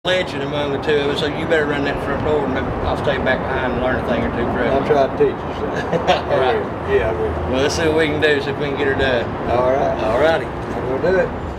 legend among the two of us, so you better run that front door and maybe I'll stay back behind and learn a thing or two from I'll you. try to teach you something. All right. Yeah, I will. Well, let's see what we can do, see if we can get her done. All right. All righty. I'm going to do it.